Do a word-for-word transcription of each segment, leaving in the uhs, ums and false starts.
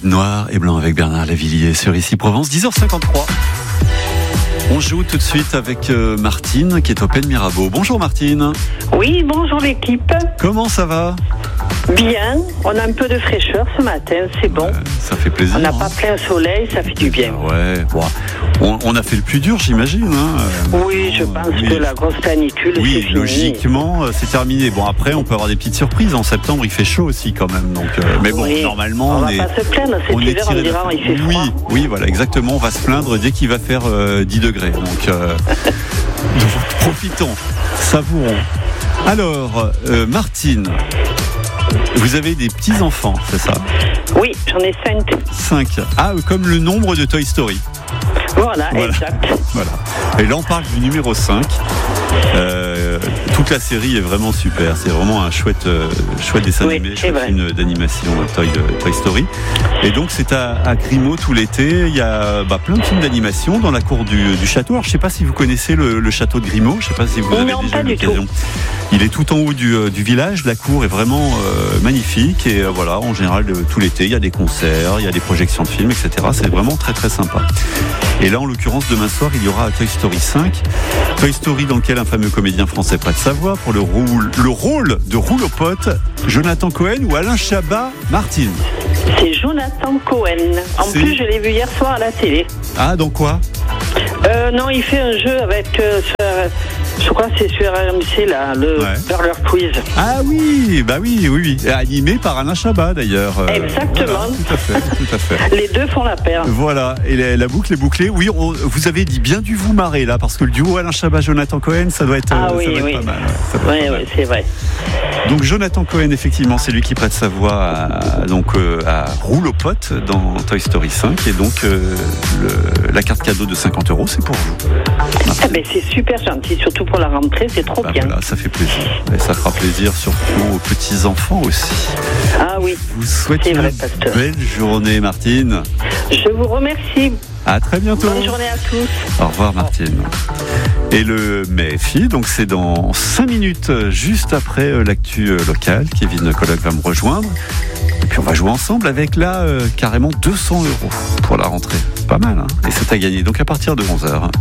Noir et Blanc avec Bernard Lavilliers sur Ici Provence, dix heures cinquante-trois. On joue tout de suite avec euh, Martine qui est au Pen Mirabeau. Bonjour Martine. Oui, bonjour l'équipe. Comment ça va ? Bien, on a un peu de fraîcheur ce matin, c'est bon. Euh, ça fait plaisir. On n'a hein. pas plein soleil, ça fait du bien. Ouais, bon. on, on a fait le plus dur, j'imagine. Hein. Oui, je pense oui. que la grosse canicule, oui, c'est fini. logiquement, c'est terminé. Bon, après, on peut avoir des petites surprises. En septembre, il fait chaud aussi quand même. Donc, euh, mais bon, oui. normalement, on, on va est. pas se plaindre, cet on est hiver, on tiré dira, il fait froid. Oui, oui, voilà, exactement. On va se plaindre dès qu'il va faire euh, dix degrés. Donc, euh, donc, profitons, savourons. Alors, euh, Martine. Vous avez des petits-enfants, c'est ça ? Oui, j'en ai cinq. Cinq. Ah, comme le nombre de Toy Story. Voilà, Voilà. exact. Voilà. Et là, on parle du numéro cinq. Euh, toute la série est vraiment super. C'est vraiment un chouette, euh, chouette dessin Oui, animé, c'est chouette vrai. film d'animation Toy, Toy Story. Et donc, c'est à, à Grimaud tout l'été. Il y a bah, plein de films d'animation dans la cour du, du château. Alors, je ne sais pas si vous connaissez le, le château de Grimaud. Je ne sais pas si vous avez Non, déjà pas eu du l'occasion. Il est tout en haut du, euh, du village. La cour est vraiment euh, magnifique. Et euh, voilà, en général, euh, tout l'été, il y a des concerts, il y a des projections de films, et cetera. C'est vraiment très, très sympa. Et là, en l'occurrence, demain soir, il y aura Toy Story cinq. Toy Story dans lequel un fameux comédien français prête sa voix pour le rôle, le rôle de Rouleau-Pote, Jonathan Cohen ou Alain Chabat. Martine. C'est Jonathan Cohen. En C'est... plus, je l'ai vu hier soir à la télé. Ah, dans quoi ? Euh, non, il fait un jeu avec, euh, sur, euh, je crois que c'est sur R M C, là, le Ouais. Burger Quiz. Ah oui, bah oui, oui, oui. Animé par Alain Chabat d'ailleurs. Euh, Exactement. Voilà, tout à fait, tout à fait. Les deux font la paire. Voilà, et la, la boucle est bouclée. Oui, on, vous avez dit bien dû vous marrer là, parce que le duo Alain Chabat-Jonathan Cohen, ça doit être, Ah euh, oui, ça doit être oui. pas mal. Ça doit Oui, être pas oui, mal. c'est vrai. Donc Jonathan Cohen, effectivement, c'est lui qui prête sa voix à, donc, euh, à Rouleau-Pote dans Toy Story cinq. Et donc, euh, le, la carte cadeau de cinquante euros, c'est pour vous. Ah ben, c'est super gentil, surtout pour la rentrée, c'est trop Bah bien. voilà, ça fait plaisir. Et ça fera plaisir surtout aux petits-enfants aussi. Ah oui, Je vous souhaite c'est une vrai, pasteur. belle journée, Martine. Je vous remercie. À très bientôt. Bonne journée à tous. Au revoir Martine. Et le Méfi, donc c'est dans cinq minutes, juste après euh, l'actu euh, locale. Kevin Colloque va me rejoindre. Et puis on va jouer ensemble avec là euh, carrément deux cents euros pour la rentrée. Pas mal, hein. Et c'est à gagner. Donc à partir de onze heures.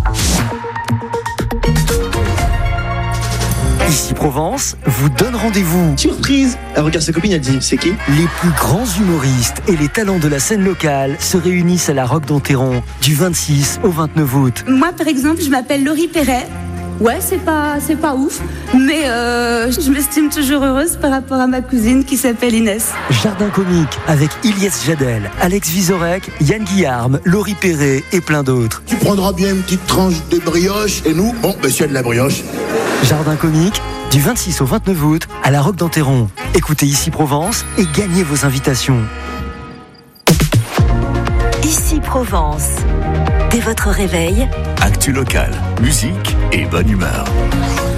Ici Provence vous donne rendez-vous. Surprise! Elle regarde sa copine, elle dit c'est qui? Les plus grands humoristes et les talents de la scène locale se réunissent à la Roque d'Enterron du vingt-six au vingt-neuf août. Moi, par exemple, je m'appelle Laurie Perret. Ouais, c'est pas, c'est pas ouf, mais euh, je m'estime toujours heureuse par rapport à ma cousine qui s'appelle Inès. Jardin comique avec Ilyes Jadel, Alex Vizorek, Yann Guillarme, Laurie Perret et plein d'autres. Tu prendras bien une petite tranche de brioche et nous, bon, ben s'il y a de la brioche. Jardin comique du vingt-six au vingt-neuf août à la Roque d'Enterron. Écoutez Ici Provence et gagnez vos invitations. Ici Provence. Dès votre réveil, Actu locale, musique et bonne humeur.